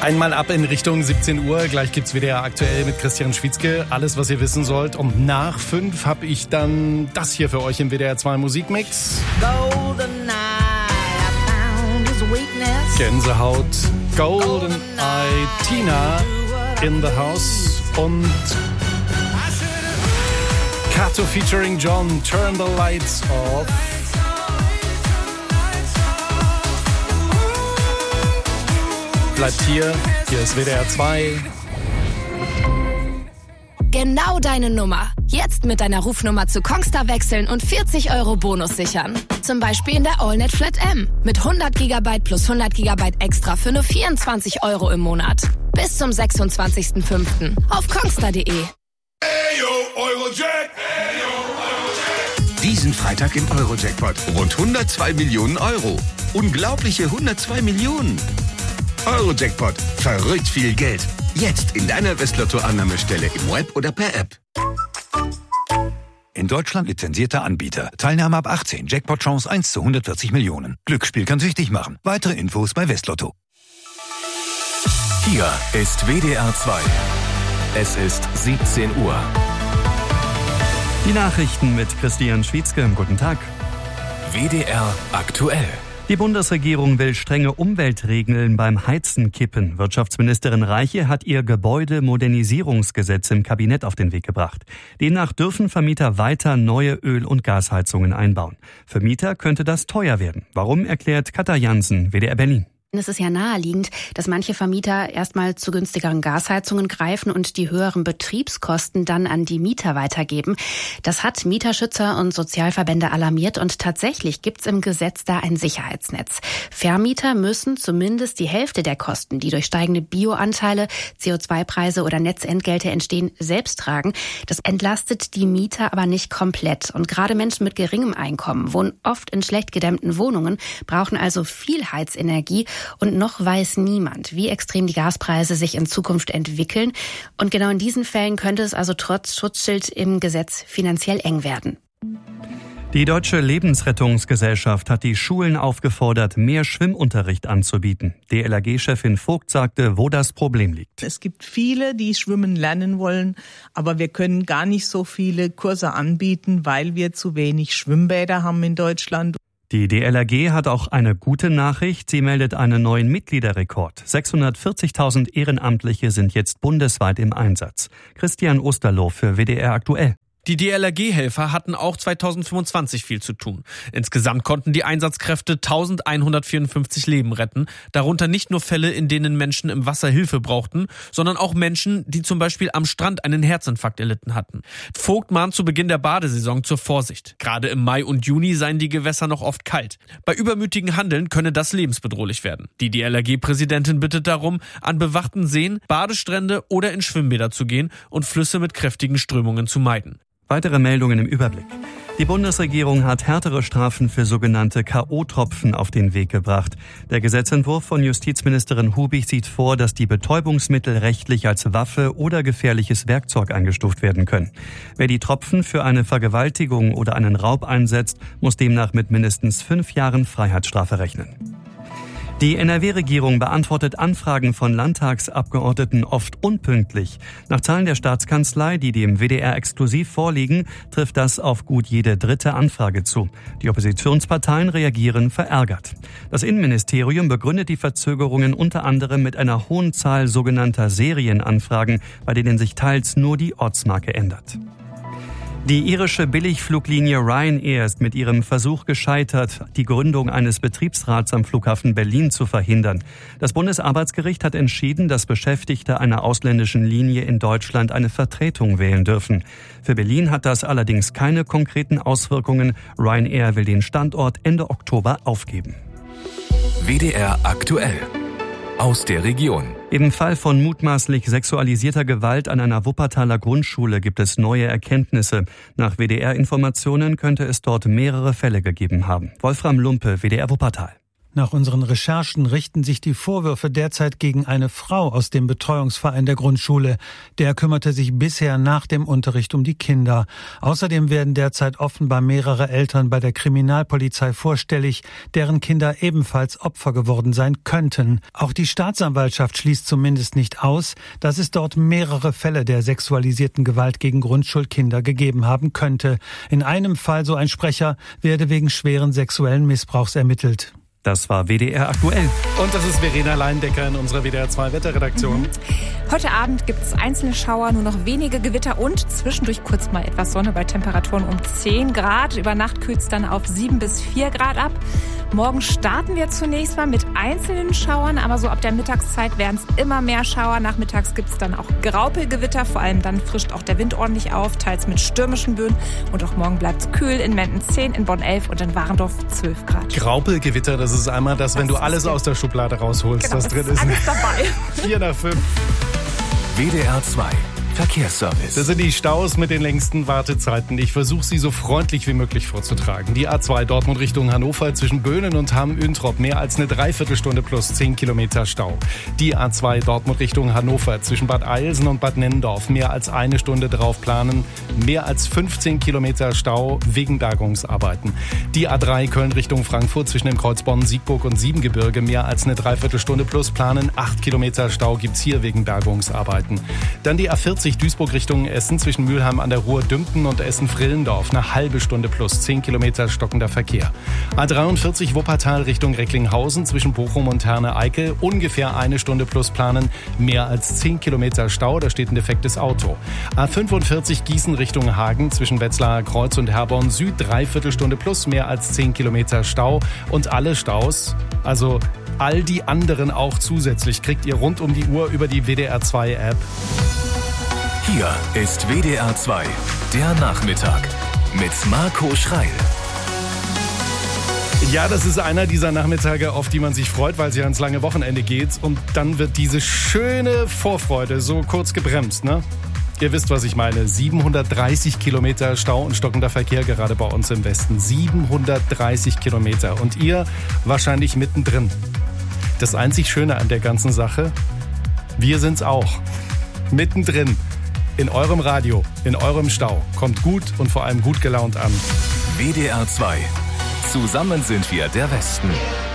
Einmal ab in Richtung 17 Uhr. Gleich gibt's WDR aktuell mit Christian Schwitzke. Alles, was ihr wissen sollt. Und nach 5 habe ich dann das hier für euch im WDR 2 Musikmix. Gänsehaut. Golden Eye Tina in the House. Und Kato featuring John. Turn the Lights Off. Bleibt hier ist WDR 2. Genau deine Nummer. Jetzt mit deiner Rufnummer zu Kongstar wechseln und 40 € Bonus sichern. Zum Beispiel in der AllNet Flat M. Mit 100 GB plus 100 GB extra für nur 24 € im Monat. Bis zum 26.05. auf kongstar.de. Diesen Freitag im Euro-Jackpot. Rund 102 Millionen Euro. Unglaubliche 102 Millionen. Euro-Jackpot. Verrückt viel Geld. Jetzt in deiner Westlotto-Annahmestelle im Web oder per App. In Deutschland lizenzierter Anbieter. Teilnahme ab 18. Jackpot-Chance 1 zu 140 Millionen. Glücksspiel kann süchtig machen. Weitere Infos bei Westlotto. Hier ist WDR 2. Es ist 17 Uhr. Die Nachrichten mit Christian Schwitzke. Guten Tag. WDR aktuell. Die Bundesregierung will strenge Umweltregeln beim Heizen kippen. Wirtschaftsministerin Reiche hat ihr Gebäudemodernisierungsgesetz im Kabinett auf den Weg gebracht. Demnach dürfen Vermieter weiter neue Öl- und Gasheizungen einbauen. Für Mieter könnte das teuer werden. Warum, erklärt Katja Jansen, WDR Berlin. Es ist ja naheliegend, dass manche Vermieter erstmal zu günstigeren Gasheizungen greifen und die höheren Betriebskosten dann an die Mieter weitergeben. Das hat Mieterschützer und Sozialverbände alarmiert und tatsächlich gibt's im Gesetz da ein Sicherheitsnetz. Vermieter müssen zumindest die Hälfte der Kosten, die durch steigende Bioanteile, CO2-Preise oder Netzentgelte entstehen, selbst tragen. Das entlastet die Mieter aber nicht komplett. Und gerade Menschen mit geringem Einkommen wohnen oft in schlecht gedämmten Wohnungen, brauchen also viel Heizenergie. Und noch weiß niemand, wie extrem die Gaspreise sich in Zukunft entwickeln. Und genau in diesen Fällen könnte es also trotz Schutzschild im Gesetz finanziell eng werden. Die Deutsche Lebensrettungsgesellschaft hat die Schulen aufgefordert, mehr Schwimmunterricht anzubieten. DLRG-Chefin Vogt sagte, wo das Problem liegt. Es gibt viele, die schwimmen lernen wollen, aber wir können gar nicht so viele Kurse anbieten, weil wir zu wenig Schwimmbäder haben in Deutschland. Die DLRG hat auch eine gute Nachricht. Sie meldet einen neuen Mitgliederrekord. 640.000 Ehrenamtliche sind jetzt bundesweit im Einsatz. Christian Osterloh für WDR aktuell. Die DLRG-Helfer hatten auch 2025 viel zu tun. Insgesamt konnten die Einsatzkräfte 1154 Leben retten, darunter nicht nur Fälle, in denen Menschen im Wasser Hilfe brauchten, sondern auch Menschen, die zum Beispiel am Strand einen Herzinfarkt erlitten hatten. Vogt mahnt zu Beginn der Badesaison zur Vorsicht. Gerade im Mai und Juni seien die Gewässer noch oft kalt. Bei übermütigem Handeln könne das lebensbedrohlich werden. Die DLRG-Präsidentin bittet darum, an bewachten Seen, Badestrände oder in Schwimmbäder zu gehen und Flüsse mit kräftigen Strömungen zu meiden. Weitere Meldungen im Überblick. Die Bundesregierung hat härtere Strafen für sogenannte K.O.-Tropfen auf den Weg gebracht. Der Gesetzentwurf von Justizministerin Hubig sieht vor, dass die Betäubungsmittel rechtlich als Waffe oder gefährliches Werkzeug eingestuft werden können. Wer die Tropfen für eine Vergewaltigung oder einen Raub einsetzt, muss demnach mit mindestens 5 Jahren Freiheitsstrafe rechnen. Die NRW-Regierung beantwortet Anfragen von Landtagsabgeordneten oft unpünktlich. Nach Zahlen der Staatskanzlei, die dem WDR exklusiv vorliegen, trifft das auf gut jede dritte Anfrage zu. Die Oppositionsparteien reagieren verärgert. Das Innenministerium begründet die Verzögerungen unter anderem mit einer hohen Zahl sogenannter Serienanfragen, bei denen sich teils nur die Ortsmarke ändert. Die irische Billigfluglinie Ryanair ist mit ihrem Versuch gescheitert, die Gründung eines Betriebsrats am Flughafen Berlin zu verhindern. Das Bundesarbeitsgericht hat entschieden, dass Beschäftigte einer ausländischen Linie in Deutschland eine Vertretung wählen dürfen. Für Berlin hat das allerdings keine konkreten Auswirkungen. Ryanair will den Standort Ende Oktober aufgeben. WDR aktuell. Aus der Region. Im Fall von mutmaßlich sexualisierter Gewalt an einer Wuppertaler Grundschule gibt es neue Erkenntnisse. Nach WDR-Informationen könnte es dort mehrere Fälle gegeben haben. Wolfram Lumpe, WDR Wuppertal. Nach unseren Recherchen richten sich die Vorwürfe derzeit gegen eine Frau aus dem Betreuungsverein der Grundschule. Der kümmerte sich bisher nach dem Unterricht um die Kinder. Außerdem werden derzeit offenbar mehrere Eltern bei der Kriminalpolizei vorstellig, deren Kinder ebenfalls Opfer geworden sein könnten. Auch die Staatsanwaltschaft schließt zumindest nicht aus, dass es dort mehrere Fälle der sexualisierten Gewalt gegen Grundschulkinder gegeben haben könnte. In einem Fall, so ein Sprecher, werde wegen schweren sexuellen Missbrauchs ermittelt. Das war WDR aktuell. Und das ist Verena Leindecker in unserer WDR 2 Wetterredaktion. Heute Abend gibt es einzelne Schauer, nur noch wenige Gewitter und zwischendurch kurz mal etwas Sonne bei Temperaturen um 10 Grad. Über Nacht kühlt es dann auf 7 bis 4 Grad ab. Morgen starten wir zunächst mal mit einzelnen Schauern, aber so ab der Mittagszeit werden es immer mehr Schauer. Nachmittags gibt es dann auch Graupelgewitter, vor allem dann frischt auch der Wind ordentlich auf, teils mit stürmischen Böen. Und auch morgen bleibt es kühl, in Menden 10, in Bonn 11 und in Warendorf 12 Grad. Graupelgewitter, das ist einmal das, wenn du alles aus der Schublade rausholst, genau, was drin ist. Alles dabei. 4 nach 5. WDR 2 Verkehrsservice. Das sind die Staus mit den längsten Wartezeiten. Ich versuche sie so freundlich wie möglich vorzutragen. Die A2 Dortmund Richtung Hannover zwischen Böhnen und Hamm-Üntrop mehr als eine Dreiviertelstunde plus 10 Kilometer Stau. Die A2 Dortmund Richtung Hannover zwischen Bad Eilsen und Bad Nennendorf mehr als eine Stunde drauf planen. Mehr als 15 Kilometer Stau wegen Bergungsarbeiten. Die A3 Köln Richtung Frankfurt zwischen dem Kreuz Bonn, Siegburg und Siebengebirge mehr als eine Dreiviertelstunde plus planen. 8 Kilometer Stau gibt's hier wegen Bergungsarbeiten. Dann die A40 Duisburg Richtung Essen zwischen Mülheim an der Ruhr, Dümpten und Essen-Frillendorf. Eine halbe Stunde plus 10 Kilometer stockender Verkehr. A43 Wuppertal Richtung Recklinghausen zwischen Bochum und Herne-Eickel. Ungefähr eine Stunde plus planen. Mehr als 10 Kilometer Stau, da steht ein defektes Auto. A45 Gießen Richtung Hagen zwischen Wetzlarer Kreuz und Herborn Süd. Dreiviertelstunde plus mehr als 10 Kilometer Stau. Und alle Staus, also all die anderen auch zusätzlich, kriegt ihr rund um die Uhr über die WDR 2 App. Hier ist WDR 2, der Nachmittag mit Marco Schreil. Ja, das ist einer dieser Nachmittage, auf die man sich freut, weil es ja ins lange Wochenende geht. Und dann wird diese schöne Vorfreude so kurz gebremst, ne? Ihr wisst, was ich meine. 730 Kilometer Stau und stockender Verkehr gerade bei uns im Westen. 730 Kilometer. Und ihr wahrscheinlich mittendrin. Das einzig Schöne an der ganzen Sache, wir sind's auch. Mittendrin. In eurem Radio, in eurem Stau. Kommt gut und vor allem gut gelaunt an. WDR 2. Zusammen sind wir der Westen.